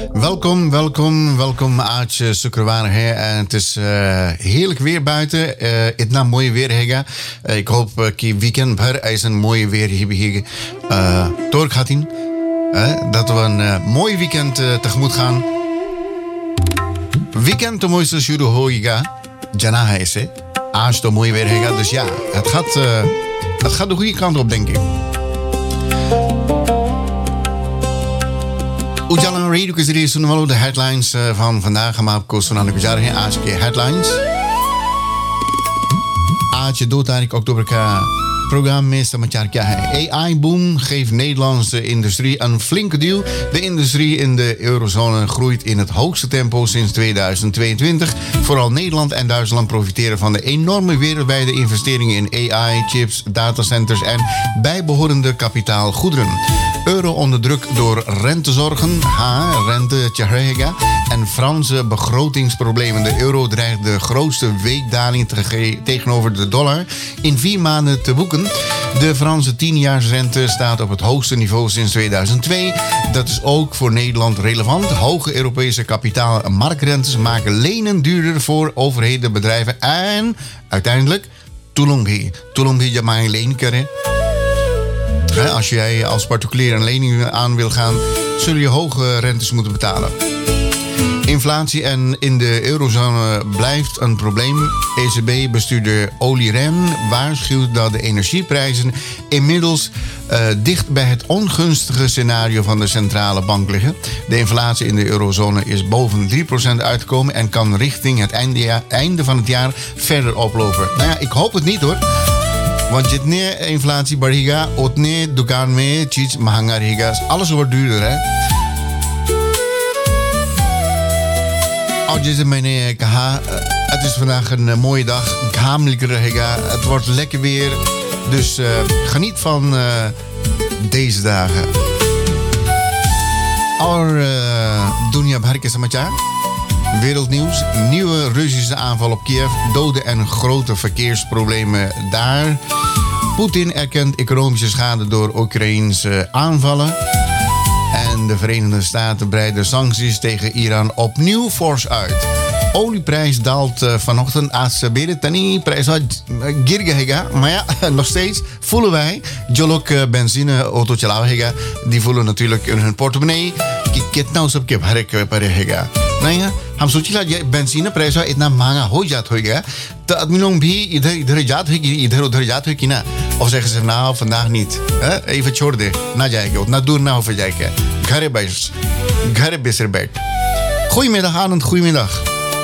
Welkom आज शुक्रवार है en het is heerlijk weer buiten. इतना mooi weer हैगा. Ik hoop कि weekend भर ऐसा mooi weer hier doorgaan. Dat we een mooi weekend tegemoet gaan. Weekend तो मोई से शुरू होएगा जना है इसे. आज तो mooi weer हैगा. Dus ja, het gaat de goede kant op, denk ik. उजाला रेडियो के जरिए सुनने वालों द हेडलाइंस vandaag हम आपको सुनाने को जा रहे हैं आज के हेडलाइंस. आज 2 तारीख अक्टूबर का programma में समाचार क्या है. AI boom geeft Nederlandse industrie een flinke duw. De industrie in de eurozone groeit in het hoogste tempo sinds 2022. Vooral Nederland en Duitsland profiteren van de enorme wereldwijde investeringen in AI, chips, datacenters en bijbehorende kapitaalgoederen. Euro onder druk door rentezorgen, rente tjahega, en Franse begrotingsproblemen. De euro dreigt de grootste weekdaling tegenover de dollar in 4 maanden te boeken. De Franse 10-jaarsrente staat op het hoogste niveau sinds 2002. Dat is ook voor Nederland relevant. Hoge Europese kapitaalmarktrentes maken lenen duurder voor overheden, bedrijven en uiteindelijk Tulumbi jamai leen keren. Als jij als particulier een lening aan wil gaan, zul je hoge rentes moeten betalen. Inflatie in de eurozone blijft een probleem. ECB-bestuurder Olli Rehn waarschuwt dat de energieprijzen inmiddels dicht bij het ongunstige scenario van de centrale bank liggen. De inflatie in de eurozone is boven 3% uitgekomen en kan richting het einde van het jaar verder oplopen. Nou ja, ik hoop het niet hoor. Want जितने inflatie बढ़ेगा उतने दुकान में चीज महंगा रहेगा. Alles wordt duurder, hè? जैसे मैंने कहा, het is vandaag een mooie dag. घाम निकल रहेगा. Het wordt lekker weer. Dus geniet van deze dagen. और दुनिया भर के समाचार. Wereldnieuws. Nieuwe Russische aanval op Kiev. Doden en grote verkeersproblemen daar. Poetin erkent economische schade door Oekraïense aanvallen. En de Verenigde Staten breiden sancties tegen Iran opnieuw fors uit. Olieprijs daalt vanochtend. Tani prijs girgehega. Maar ja, nog steeds voelen wij. Jolok benzine auto chalaweega. Die voelen natuurlijk in hun portemonnee. Kitna us सबके भरे पड़ेगा. नहीं है हम सोचिला ये benzene price इतना महंगा हो जात होगा तो आदमी लोग भी इधर जात होगी इधर उधर जात होगी ना और zeggen ze nou vandaag niet even छोड़ दे ना जाएगा उतना दूर ना हो जाएगा घरे बेसर बैठ. Goedemiddag Arend, goedemiddag.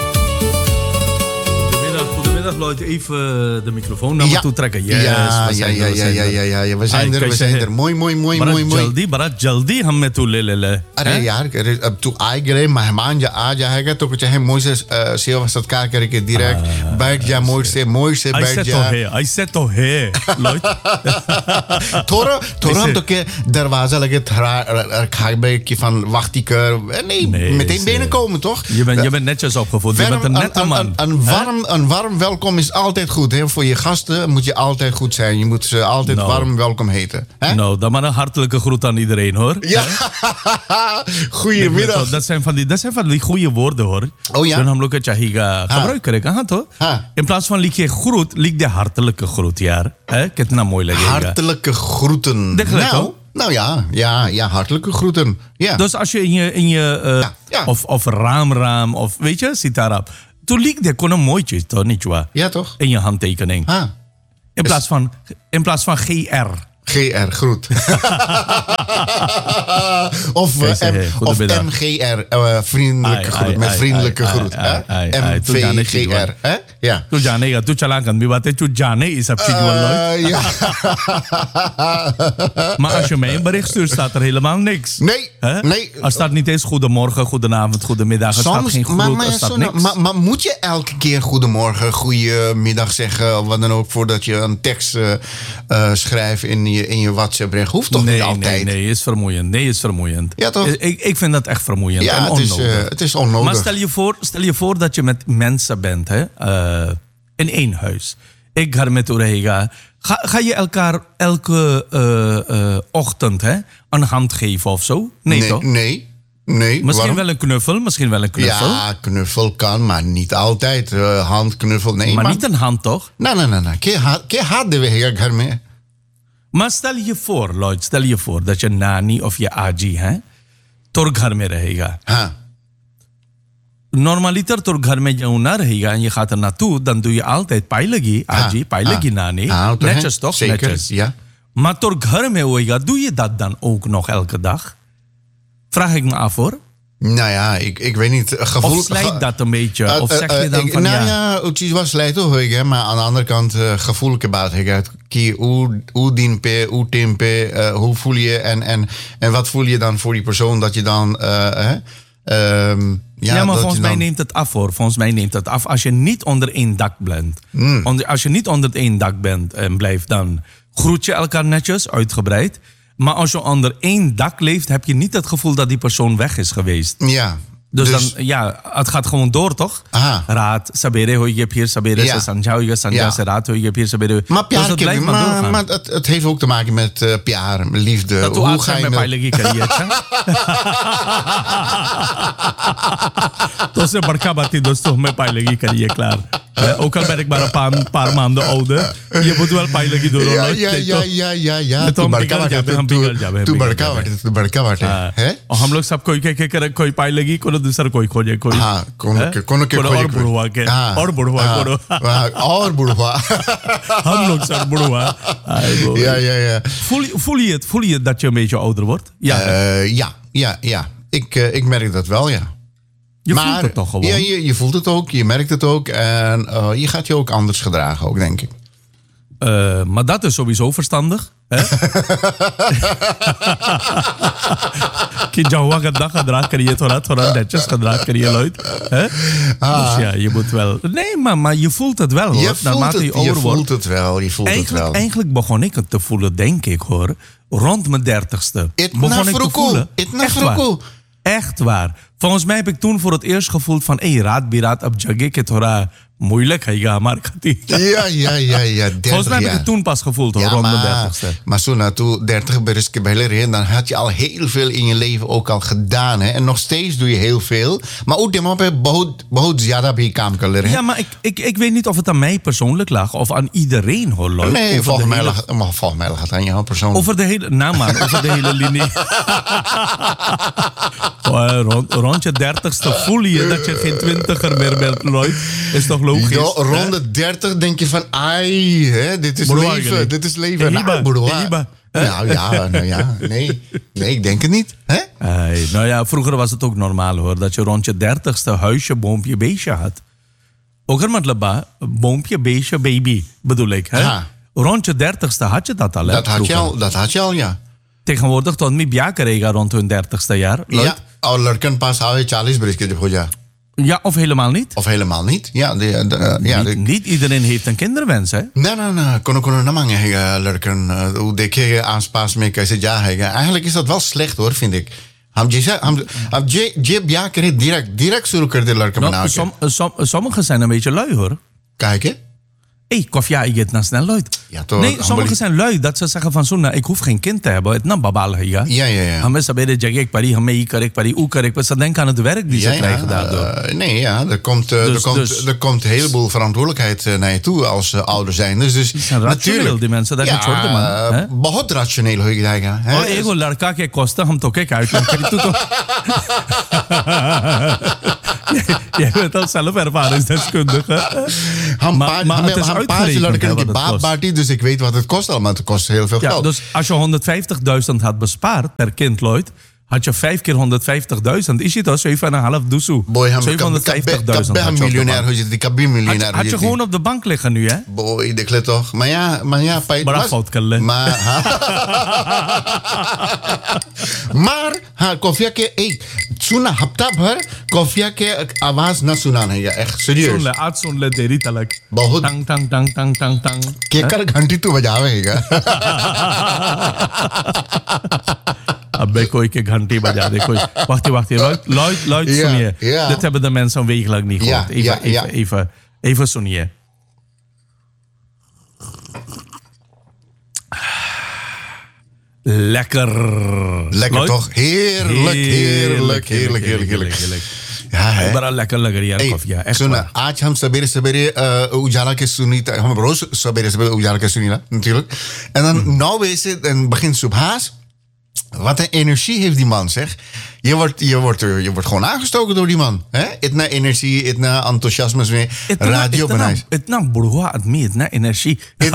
Lloyd, even de microfoon naar me toe trekken. Yes, ja. We zijn er. Mooi. Barat jaldi हम में तू ले. अरे यार अब तू आ गए मेहमान आ जाएगा तो चाहे मोई से सेवा सत्कार करके direct बैठ जा मोई से बैठ जा. ऐसे तो है Lloyd. थोड़ा हम तो के दरवाजा लगे रखा की van wacht ik nee meteen binnenkomen toch? Je bent netjes opgevoed. Je bent een nette man. Een warm welkom is altijd goed. Hè? Voor je gasten moet je altijd goed zijn. Je moet ze altijd warm welkom heten. Hè? Nou, dan maar een hartelijke groet aan iedereen, hoor. Ja. Goedemiddag. Dat zijn van die goede woorden, hoor. Oh ja? Dan hamloek het jahiga gebruiken, toch? In plaats van liek je groet, liek de hartelijke groet, ja. Kijk nou mooi leggen. Hartelijke groeten. Nou ja, hartelijke groeten. Ja. Dus als je in je of raam, of weet je, zit daarop. Toen liep er kon een mooitje, toch niet waar? Ja, toch? In je handtekening. In plaats van GR. GR, groet. of MGR, vriendelijke groet. Met vriendelijke groet. MVGR. Ja. Tu जानेगा तू चला कर भी बातें तू जाने ये सब चीज बोल ja. Maar als je mij een bericht stuurt, staat er helemaal niks. Nee. Er staat niet eens goedemorgen, goedenavond, goedemiddag. Er staat geen groet, er staat niks. Maar moet je elke keer goedemorgen, goedemiddag zeggen, wat dan ook, voordat je een tekst schrijft in je WhatsApp-bericht? Hoeft toch niet altijd? Nee, is vermoeiend. Ja, toch? Ik vind dat echt vermoeiend en onnodig. Het is onnodig. Maar stel je voor dat je met mensen bent, hè, in één huis. Ik ga met Urega. Ga je elkaar elke ochtend een hand geven of zo? Nee, toch? Nee. Nee, Misschien waarom? wel een knuffel. Ja, knuffel kan, maar niet altijd. Handknuffel, nee. Maar niet een hand, toch? Nee. Ke haat de we घर में. Maar stel je voor, Lloyd, stel je voor dat je nani of je aji है, तोर घर में रहेगा. हाँ. Normaliter तोर घर में जो ना रहेगा en je gaat er naartoe, dan doe je altijd pijlegi, aji, pijlegi nani. Netjes toch? Zeker, Netjes. ja. Maar तोर घर में होएगा, doe je dat dan ook nog elke dag? Vraag ik me af hoor. Nou ja, ik weet niet. Gevoel, Of slijt dat een beetje? Of zeg je dan van nou ja... ja, het is wel slijt ook, maar aan de andere kant gevoel ke baat het. Hoe dien pe, hoe tempe, hoe voel je en wat voel je dan voor die persoon dat je dan... Ja, maar volgens mij dan... neemt het af hoor. Volgens mij neemt het af als je niet onder één dak bent. Als je niet onder één dak bent en blijft, dan groet je elkaar netjes, uitgebreid. Maar als je onder één dak leeft, heb je niet het gevoel dat die persoon weg is geweest. Ja. Dus dan, ja, het gaat gewoon door, toch? Aha. Raad, sabere hoor je hier, sabere Ja. se sanja hoor je, sanja se raad hoor je hier, sabere. Maar Dus Piar, het blijft maar doorgaan. maar het heeft ook te maken met Piar, liefde. Dat Hoe hoe ga je met met... pijlegi kariye. तो से बड़का बाती दोस्तों में पाई लगी करिए क्लार ook al ben ik maar een paar maanden ouder je moet wel पाई लगी दोनों Ja. तो हम बिगड़ जावे तू बड़का बाटे है और हम लोग सब कोई के करे कोई पाई लगी कोनो दूसरा कोई खोजे कोई हाँ कोनो के और बुढ़वा के और बुढ़वा हम लोग सब बुढ़वा ja voel je dat je een beetje ouder wordt ja ik merk dat wel ja. Je voelt het toch gewoon? Ja, je voelt het ook, je merkt het ook. En je gaat je ook anders gedragen, ook, denk ik. Maar dat is sowieso verstandig. कि जहाँ गंदा gedrag करिए थोड़ा netjes gedrag करिए Lloyd. Dus ja, je moet wel... Nee, maar je voelt het wel hoor. Naarmate je ouder wordt. Je voelt het wel. Eigenlijk begon ik het te voelen, denk ik hoor. Rond mijn 30ste. Begon ik te voelen. Echt waar. Volgens mij heb ik toen voor het eerst gevoeld van... raat biraat ab jagge ke thora moeilijk है हमारे खातिर. Ja. 30, volgens mij heb ik het toen pas gevoeld hoor, rond mijn 30ste. Maar zo naartoe 30 beres ke behle reden, dan had je al heel veel in je leven ook al gedaan. Hè? En nog steeds doe je heel veel. Maar ook die pe बहुत ज़्यादा भी काम कर ले रहे हैं. Ja, maar ik weet niet of het aan mij persoonlijk lag of aan iedereen hoor. Lloyd. Nee, volgens mij lag het aan jou persoonlijk. Over de hele linie. Rond je 30ste voel je dat je geen 20er meer bent, Lloyd. Is toch logisch? Rond de 30 denk je van, ai, hè, dit is leven. Dit is leven. Nou ja. Nee, ik denk het niet. Hè? Nou ja, vroeger was het ook normaal hoor. Dat je rond je 30ste huisje, boompje, beestje had. Ook er matlaba, boompje, beestje, baby, bedoel ik. Hè? Rond je 30ste had je dat al. Hè, dat had je al, ja. Tegenwoordig tot mi ब्याह करेगा rond hun 30ste jaar. Ja, और लड़कन पास आवे 40 बरस के जब हो जा. Ja, of helemaal niet? Of helemaal niet. Ja, niet iedereen heeft een kinderwens, hè? Nee. कोनो ना मांगे है लड़कन. वो देखेगा आसपास में कैसे जा है. Eigenlijk is dat wel slecht hoor, vind ik. हम जे ब्याह करे direct शुरू कर दे लड़का बना के. Sommigen zijn een beetje lui, hoor. Kijk hè? Kofia, je gaat naar snel luid. Ja, toch, nee, sommigen zijn lui dat ze zeggen van zo, ik hoef geen kind te hebben. Het na babal है ja. Ja. Hame sabere jagge ek pari, hame ik pari, u karek. Ze denken aan het werk die ze krijgen daardoor. Nee, ja, er komt een heleboel verantwoordelijkheid naar je toe als ouder zijn. Dus natuurlijk die mensen, dat is छोड़ man. बहुत rationeel हो जाएगा. और एगो लड़का के कोस्ता हम तो के काट करी तू तो jij bent al zelf ervaringsdeskundige. हम पांच लड़कन की बाप बाटी, dus ik weet wat het kost allemaal. Het kost heel veel geld. Dus als je 150.000 had bespaard per kind, Lloyd, had je 5 keer 150.000. Is het al 7,5 doezoe? 750.000. Had je gewoon op de bank liggen nu, hè? Boy, de klet toch. Maar ja. Bड़ा fout कर ले. Maar coffea के सुना हफ्ता भर कॉफिया के आवाज न सुना नहीं है echt serieus. सुन ले देरी तलक. बहुत टंग टंग टंग टंग टंग टंग. केकर घंटी तू बजावेगा. अबे कोई के घंटी बजा दे कोई. Wacht, Lloyd, सुनिए. Dit hebben de mensen een week lang niet gehoord. Even सुनिए. Lekker. Lekker toch? Heerlijk. Ja, है बड़ा लेकर लग रही है यार कॉफी echt सुन waar. आज हम सवेरे सवेरे उजाला के सुनी हम रोज सवेरे सवेरे उजाला के सुनी ना natuurlijk en dan 9 बजे से begin सुबह wat een energie heeft die man zeg je wordt gewoon aangestoken door die man hè itna energie itna enthousiasme में radio बनाए इतना बुढ़वा आदमी इतना एनर्जी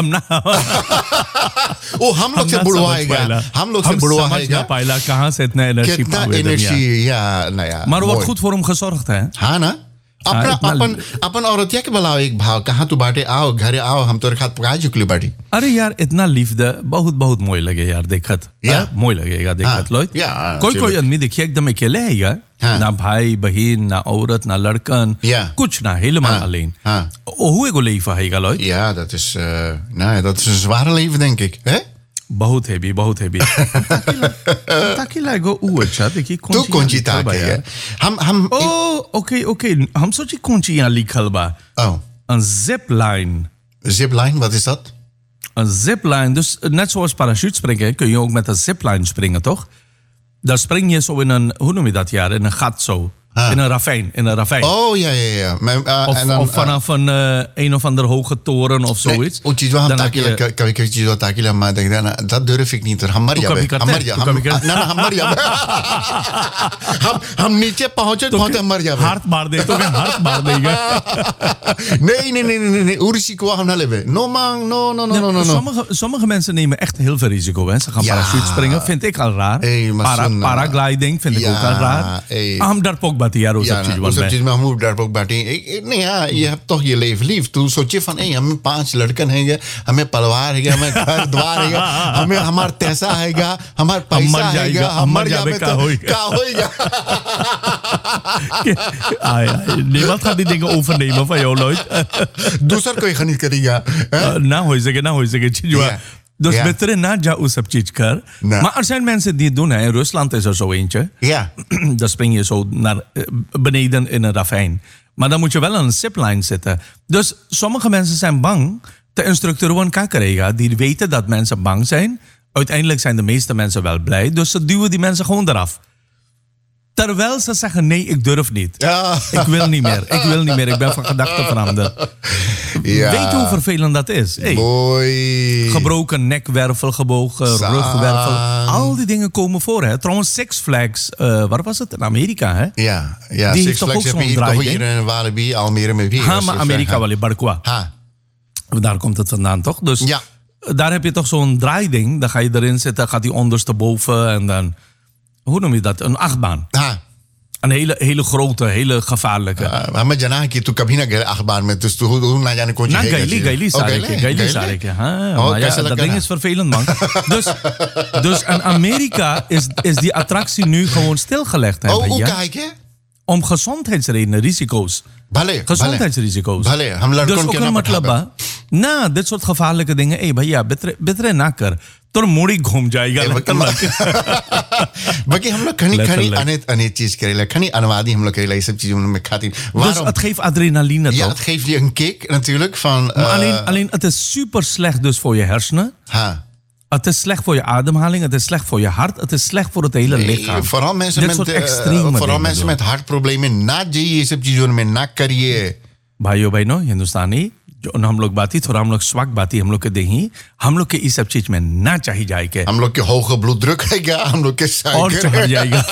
ओ हम लोग से बुढ़वा आएगा पायला कहाँ से इतना एनर्जी कितना energie ja nou ja maar er wordt goed voor hem gezorgd hè हाँ ना अपन औरतिया के बुलाओ एक भाव कहाँ तू बाटे आओ घरे आओ हम तोरे खात पका चुकली बाटी अरे यार इतना लिफ्ट बहुत बहुत मोय लगे यार देखत मोय लगेगा देखत लोग कोई आदमी देखिए एकदम अकेले है यार ना भाई बहन ना औरत ना लड़कन कुछ ना helemaal alleen hoe एगो leven है लोग ja dat is dat is een zware leven denk ik hè बहुत हेवी ताकि लागो अच्छा देखिए तू कौन सी ताकि है हम ओके हम सोची कौन सी यहाँ लिखल बा een zip line wat is dat een zip line dus net zoals parachutespringen kun je ook met een zip line springen toch dan spring je zo in een hoe noem je dat in een gat zo in een ravijn. Oh, ja. Of vanaf een of andere hoge toren of zoiets. Maar dat durf ik niet. Hammarja. हम नीचे पहुंचे तो मर जावे हाथ मार दे तो हाथ मार देगा nee risico gaan hebben no sommige mensen nemen echt heel veel risico hè ze gaan parachute springen vind ik al raar paragliding vind ik ook al raar हम डरपोक बात यार वो सब चीज में हम डरपोक बाटी नहीं यार ये अब तो ये लेव लीव तू सोचे फन हमें 5 लड़कन है हमें पलवार है हमें घर द्वार है हमें हमारा पैसा है हमारा पैसा है हम मर जावे का होएगा niemand gaat die dingen overnemen van jou nooit दूसर कोई खरीद करेगा ना हो सके चीज Dus beter na jou सब चीज कर maar er zijn mensen die het doen in Rusland is er zo eentje dan spring je zo naar beneden in een ravijn maar dan moet je wel aan een zipline zitten dus sommige mensen zijn bang de instructeur kan krijgen die weten dat mensen bang zijn uiteindelijk zijn de meeste mensen wel blij dus ze duwen die mensen gewoon eraf terwijl ze zeggen nee ik durf niet ik wil niet meer ik ben van gedachten veranderd weet je hoe vervelend dat is gebroken nekwervel gebogen rugwervel al die dingen komen voor hè trouwens Six Flags waar was het in Amerika hè ja die Six Flags heb je toch hier in Walibi Almere met wie maar Amerika wel in Barqua daar komt het vandaan toch dus daar heb je toch zo'n draaiding dan ga je erin zitten gaat die ondersteboven en dan hoe noem je dat? Een achtbaan. Een hele grote, hele gevaarlijke. Maar jana ki tu kabhi na gaya achtbaan met dus hoe na jane kon je Gaili Sareke. Maar ja, dat ding is vervelend man. Dus in Amerika is die attractie nu gewoon stilgelegd. Hoe kijk je? Om gezondheidsredenen, risico's. Gezondheidsrisico's. Dus ook een matlaba. Na dit soort gevaarlijke dingen. भैया betre na kar. तो मोड़ी घूम जाएगा बाकी हम लोग खनी अनेक चीज करेला खनी अनवादी हम लोग करेला ये सब चीजें में खाती dus het geeft adrenaline toch? Ja, het geeft je een kick natuurlijk van alleen het is super slecht dus voor je hersenen het is slecht voor je ademhaling het is slecht voor je hart het is slecht voor het hele lichaam vooral mensen met hartproblemen na ये सब चीजों में ना करिए भाइयों बहनों हिंदुस्तानी जो हम लोग बाती थोड़ा हम लोग स्वाग बाती हम लोग के देही हम लोग के इस सब चीज में ना चाहिए जाए के हम लोग के होगा ब्लड है हम लोग के और चढ़ जाएगा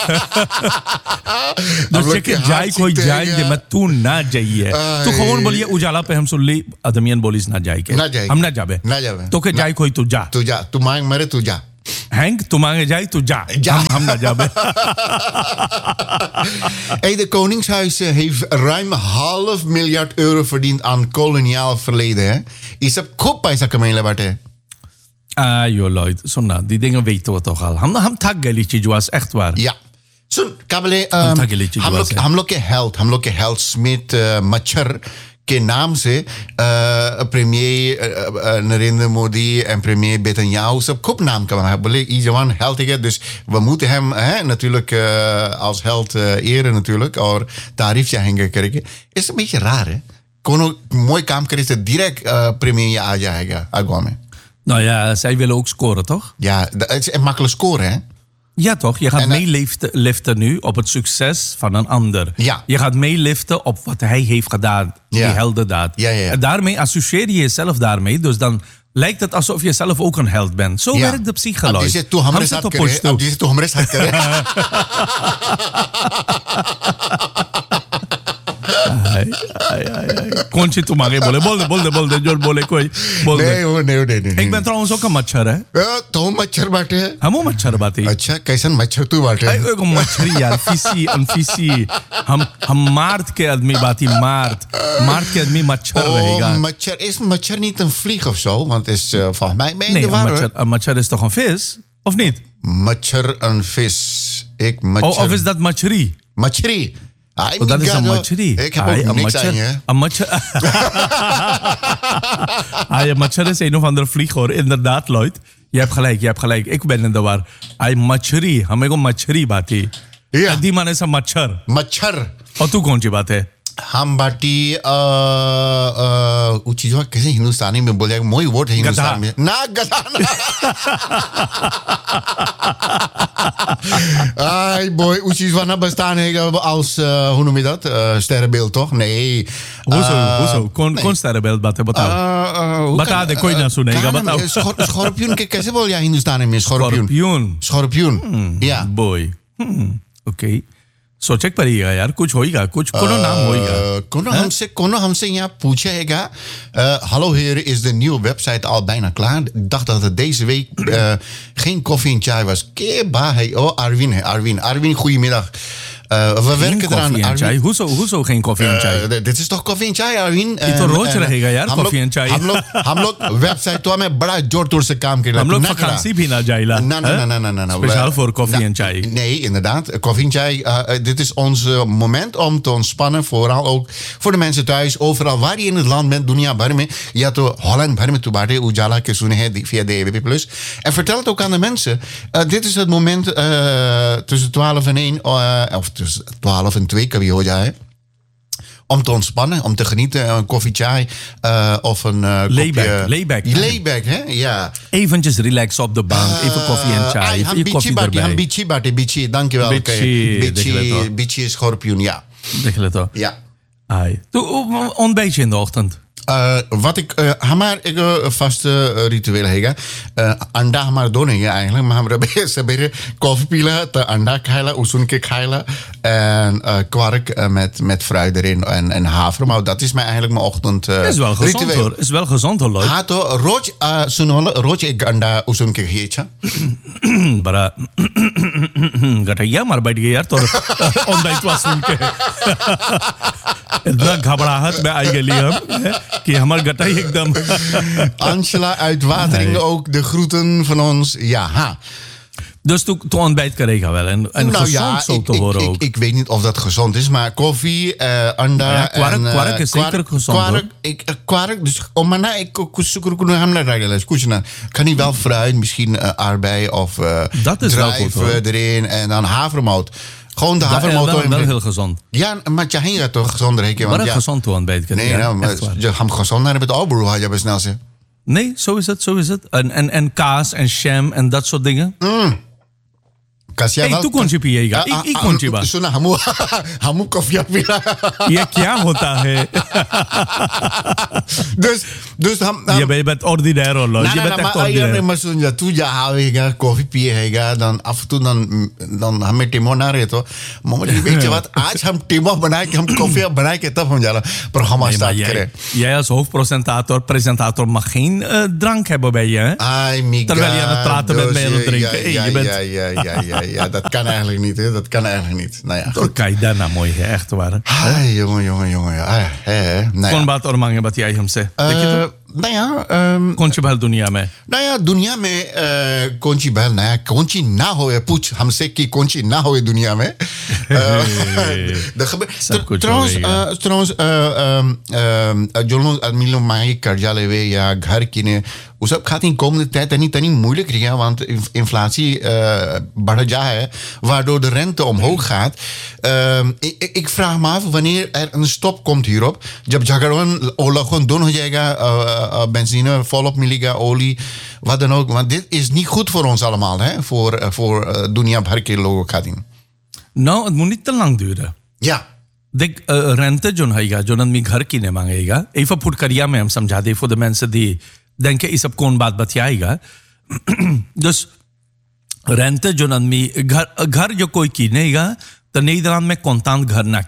दूसरे के जाए कोई जाए मत तू ना जाइए तू कौन बोलिए उजाला पे हम सुन ली अदमियन बोलिस ना जाए के हम ना जाबे तो के जाए कोई तू जा तू मांग मरे तू जा Henk, toen mange jij, toen ja. Ham na jabe. De Koningshuis heeft ruim €500 miljoen verdiend aan koloniaal verleden. Hè? Is dat kop bij Sakamela Barte? Joh, Lloyd. Zonna, die dingen weten we toch al. Ham taggelietje was echt waar. Ja. Zo'n kabele. हम लोग के health Smith मच्छर के नाम से premier Narendra Modi en premier Netanyahu सब खूब नाम कमाया है बोले ये जवान हेल्थ है dus we moeten hem natuurlijk als held eren natuurlijk और तारीफ चाहेंगे करेंगे is een beetje raar है कोनो मोई काम करे से direct premier आ जाएगा अगवा में Nou ja, zij willen ook scoren, toch? Ja, het is een makkelijk scoren, hè? Ja, toch? Je gaat meeliften nu op het succes van een ander. Ja. Je gaat meeliften op wat hij heeft gedaan. Die heldendaad. Ja. En daarmee associeer je jezelf daarmee. Dus dan lijkt het alsof je zelf ook een held bent. Zo werkt de psychologie. Die zit toch हमरे साथ करे. Konchi तुम्हारे बोल दे जोर बोले कोई बोल दे. Nee. Ik ben trouwens ook een मच्छर है. तो मच्छर बाटे. हम वो मच्छर बाती. अच्छा कैसन मच्छर तू बाटे. एक मच्छरी यार फिसी हम मार्ट के आदमी बाती मार्ट के आदमी मच्छर रहेगा. Mच्छर is mच्छर niet een vlieg of zo, want het is volgens mij nee, een mच्छर is toch een vis of niet? Mच्छर een vis. Of is dat mच्छरी? Mच्छरी. Dat is een mच्छरी. Ik heb ook niks aan je. Een mच्छर is een of andere vlieg hoor. Inderdaad, Lloyd. Je hebt gelijk. Ik ben in de war. मच्छरी, हमें को मच्छरी बाती. Ja. Die man is een मच्छर. मच्छर. और तू कौन सी बात है? हम बाटी वो चीज कैसे हिंदुस्तानी में बोले मोई वोट है हिंदुस्तान में ना गधा ना ai boy hoe चीज वाना bestaan है als hoe noem je dat sterrenbeeld toch nee hoezo कौन sterrenbeeld बात है बताओ बता दे कोई ना सुनेगा बताओ स्कॉर्पियन के कैसे बोल या हिंदुस्तानी में स्कॉर्पियन या boy okay सोचे पड़ेगा यार कुछ होएगा कुछ कोनो नाम होएगा कोनो हमसे यहाँ पूछेगा hallo heren is de nieuwe website al bijna klaar ik dacht dat het deze week geen koffie en chai was Arwin goedemiddag we werken eraan Arwin hoezo geen koffie en chai dit is toch koffie en chai Arwin ये तो रोज रहेगा यार coffee and चाय हम लोग वेबसाइट तो हमें बड़ा जोर तोड़ से काम कर रहे हैं हम लोग vakantie भी ना जाइला ना speciaal voor koffie en chai nee inderdaad koffie en chai dit is ons moment om te ontspannen vooral ook voor de mensen thuis overal waar je in het land bent dunia भर में या तो Holland भर में तो बाटे उजाला के सुने हैं via DAB+ en vertel het ook aan de mensen dit is het moment tussen 12 en 1 of tussen 12 en 2 kan je horen om te ontspannen, om te genieten. Een koffie chai of een layback, hè? Ja. Eventjes relaxen op de bank. Even koffie en chai. Even koffie erbij. Bichi, dankjewel. Bichi is schorpioen, ja. Ja. Doe ontbijtje in de ochtend. wat ik हमार first ritual हैगा अंडा हमार दो नहीं है eigenlijk maar हमरा सबेरे कॉफी पीला तो अंडा खायला उसून के खायला en kwark met fruit erin en havermout dat is eigenlijk mijn ochtend is wel gezond ritueel. Hoor is wel gezond hoor हाँ तो रोज एक अंडा उसून के खिएचा बड़ा गठैया मार बैठ गया यार तो ontbijt was सुन के इतना घबराहट में आई गई हम कि हमार गटाई एकदम Angela uit Wateringen ook de groeten van ons ja ha. Dus toen ontbijt krijgen wel en nou gezond ja, zo te horen ook. Ik weet niet of dat gezond is, maar koffie, anda ja, kwark is zeker gezond. Kwark, dus omana ik kan niet wel fruit, misschien aardbei of druiven erin en dan havermout. Gewoon de havermout. Wel heel gezond. Ja, maar je gaat toch gezonder heken. Maar ja, gezond toe ontbijt krijgen. Nee, nou, je gaat gezond naar het albroe, had je best snel zeggen. Nee, zo is het. En kaas en jam en dat soort dingen. तू कौन सी पिएगा एक कौन सी बात सुना हम कॉफी पीला ये क्या होता है dus je bent ordinair hoor je bent echt ordinair maar zo'n ja tu ja houwega koffie पिएगा dan af en toe dan हम टिमो ना रहे तो मम्मी weet je wat आज हम टिमो बना के हम कॉफी बना के तब हम जाला पर हम start करें jij als presentator mag geen drank hebben bij je hè terwijl je aan het praten bent ben je aan het drinken ja, dat kan eigenlijk niet, hè? Dat kan eigenlijk niet. Nou ja, kijk, daarna mooi, hè? Echt waar. Jongen. Kon baat और मांगे बतियाई हमसे. Nou ja, कौन सी भल दुनिया में? Nou ja, दुनिया में कौन सी भल नया कौन सी ना होए पूछ हमसे कि कौन सी ना होए दुनिया में. trouwens जो लोग मांगे कर्जा लेवे या घर किने वो सब खाती komende tijd tनी moeilijk है want inflatie बढ़ जा है waardoor de rente omhoog gaat. Ik vraag me af wanneer er een stop komt hierop. जब झगड़न ओला दोनों हो जाएगा benzine, volop miliga, olie, wat dan ook. Want dit is niet goed voor ons allemaal, hè? Voor dunia bhar ke logo khatin. Nou, het moet niet te lang duren. Ja. देख रेंट जो है जो आदमी घर की ने मांगेगा एक फुटकरिया में हम समझा दे फॉर द मेंस दी देंके ये सब कौन बात बतियाएगा जस रेंट जो आदमी घर जो कोई किनेगा तो नीदरलैंड में कॉन्तान घर ना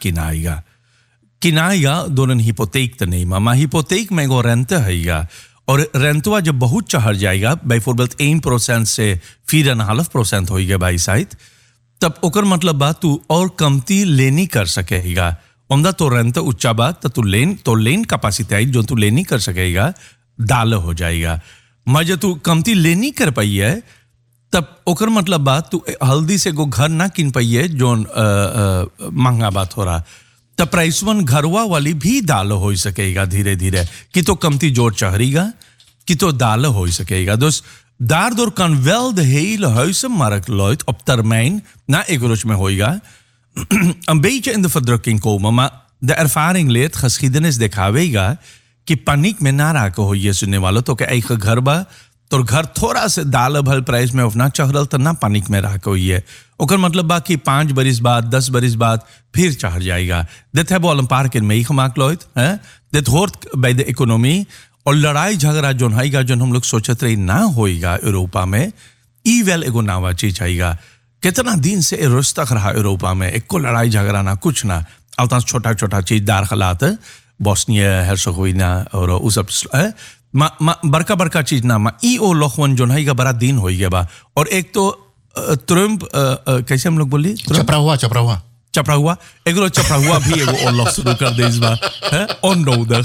किनाएगा दोनों हिपोतेक तो नहीं मामा हिपोतेक में वो रेंट हैगा और रेंटवा जब बहुत चढ़ जाएगा बाई फॉर 1% से 4.5% होएगा बाई साइड तब ओकर मतलब बात तू और कमती लेनी कर सकेगा उमदा तो रेंट उच्चा बात तो लेन कैपेसिटी जो तू लेनी कर सकेगा दाल हो जाएगा मजे तू कमती लेनी कर पाई है तब ओकर मतलब बात तू हल्दी से को घर ना किन पाई है जो महंगा बात हो रहा तब प्राइस वन घरवा वाली भी दाल हो सकेगा धीरे धीरे कि तो कमती जोर चढ़ेगा कि तो दाल हो सकेगा दोस्त Daardoor kan wel de hele huizenmarkt, Lloyd, op termijn, na economisch hoiga, een beetje in de verdrukking komen. Maar de ervaring leert, geschiedenis दिखावेगा कि पनिक में ना राको हो ये सुनने वालों तो के eigen घर बा तो घर थोड़ा से दाल भल प्राइस में अपना चढ़ल तो ना पनिक में राको ये ओकर मतलब बा कि 5 बरिस बाद 10 बरिस बाद फिर चढ़ जाएगा dit hebben we al een paar keer meegemaakt Lloyd hè dit hoort bij de economie और लड़ाई झगड़ा जो हैगा जो हम लोग सोचते रही ना होएगा यूरोपा में ई वेल एगो नावा चीज आएगा कितना दिन से रुस्तक रहा यूरोपा में एको लड़ाई झगड़ा ना कुछ ना अलता छोटा छोटा चीज दार खलात बोस्निया हेर्सोगोविना और उस सब बड़का बड़का चीज ना ई ओ लोखवन जो हैगा बड़ा दिन होएगा बा और एक तो ट्रम्प कैसे हम लोग बोली चपरा हुआ एगो चपरा हुआ भी एगो ओरलog शुरू कर दे इस बार है onnodig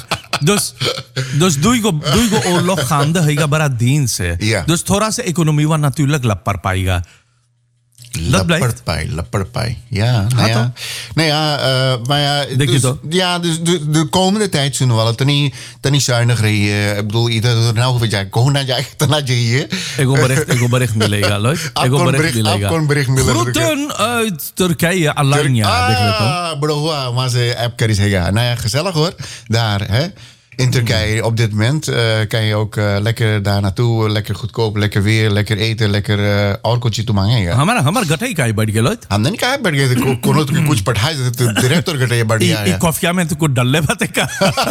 dus doe je oorlog gaande हैगा बड़ा दिन से dus थोड़ा सा इकोनॉमी वा natuurlijk लपड़ पाएगा Lapperpai. Ja, nou ja, maar ja, dus de komende tijd zullen we wel het niet zuinig rijden. Ik bedoel, ieder nou weet jij, gewoon naar je hier. Ego bericht milega, Lloyd. Bericht milega. Groeten uit Turkije, Alanya. Bro, maar ze app kan zeggen. Nou ja, gezellig hoor. Daar, hè. In Turkije op dit moment kan je ook lekker daar naartoe, lekker goedkoop, lekker weer, lekker eten, lekker orkochi to मांगेगा. हमारा गठाई का बढ़ गया लोट. हमने नहीं कहा बढ़ गया कोनो तो कुछ पढ़ाई तो डायरेक्टर गठाई बढ़ गया. एक कॉफिया में तो कुछ डल्ले बातें का.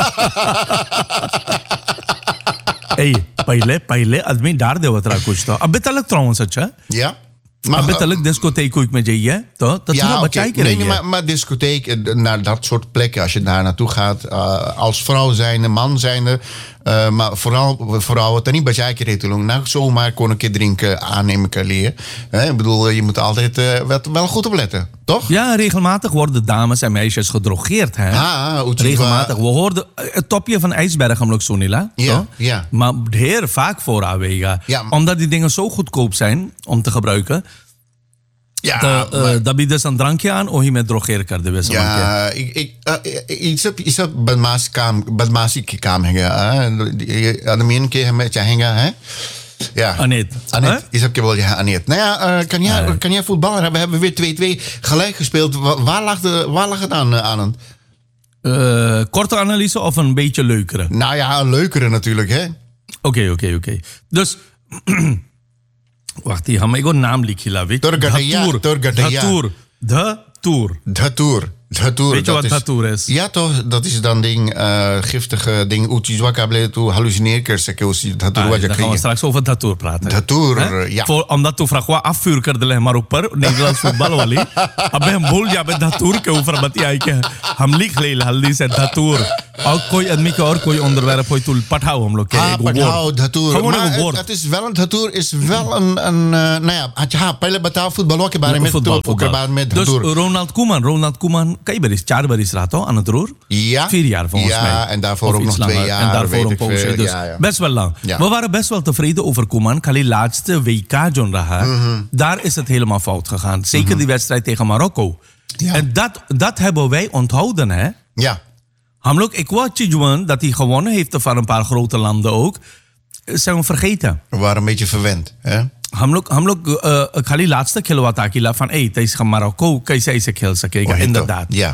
पहले आदमी डार देवत रहा कुछ तो अबे तलक त्राउन सच्चा. Ja. Maar betelijk discotheek hoe ik met je je toch dat ja, okay. Maar discotheek naar dat soort plekken als je daar naartoe gaat als vrouw zijnde, man zijnde, maar vooral vrouwen dan niet bij je nou zomaar kon een keer drinken aannemen kan leren. Ik bedoel je moet altijd wel goed opletten, toch? Ja, regelmatig worden dames en meisjes gedrogeerd hè. Regelmatig. We hoorden het topje van ijsberg om Sonila. Ja. Maar heel vaak voor Awega. Ja, omdat die dingen zo goedkoop zijn om te gebruiken. Ja, dat biedt dus een drankje aan of je met drogeer kan de wissel. Ja, iets op badmasi की काम है आदमी के हमें चाहेगा है ja Anet is ook wel ja Anet nou ja kan jij voetballen we hebben weer 2-2 gelijk gespeeld waar lag het aan korte analyse of een beetje leukere nou ja een leukere natuurlijk hè oké dus wacht, हम एगो नाम लिखी लावे Dhatour. Weet je wat Dhatour is? Ja, toch? Dat is dan giftige ding. Uchi toe hallucineer Dhatour. Dan gaan we straks over Dhatour praten. Dhatour, ja. Omdat tu fragwa afvuur कर दिले हमारे ऊपर Nederlands voetbal वाली. अबे हम भूल जाबे Dhatour के ऊपर बतियाई के हम लिख ले हल्दी से Dhatour. और कोई आदमी के और कोई onderwerp होई तू पठाओ हम लोग के पठाओ Dhatour. Maar het is wel een Dhatour is wel een nou ja, पहले बताओ फुटबॉल के बारे में तो के बाद में Dhatour. Dus Ronald Koeman kijk maar eens 4 baris raad aan het roer. Ja. 4 jaar volgens mij. Ja, en daarvoor ook nog 2 jaar. En daarvoor een poosje. Dus best wel lang. Ja. We waren best wel tevreden over Koeman. Kali laatste WK John Raha. Daar is het helemaal fout gegaan. Zeker die wedstrijd tegen Marokko. Ja. En dat hebben wij onthouden, hè? Ja. हम लोग एक वो चीज dat hij gewonnen heeft van een paar grote landen ook zijn we vergeten. We waren een beetje verwend, hè? हम लोग खाली लास्ट तक खिलवाता कि ला फन ए तेज Marokko कैसे ऐसे खेल सकेगा इंदरदाद